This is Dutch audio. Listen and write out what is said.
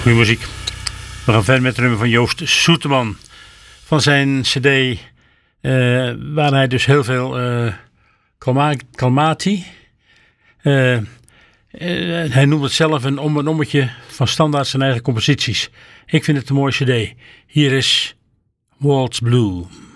Goeie muziek. We gaan verder met het nummer van Joost Soeteman. Van zijn cd waar hij dus heel veel Kalmati. Hij noemt het zelf een om en ommetje van standaard zijn eigen composities. Ik vind het een mooie cd. Hier is Waltz Blue.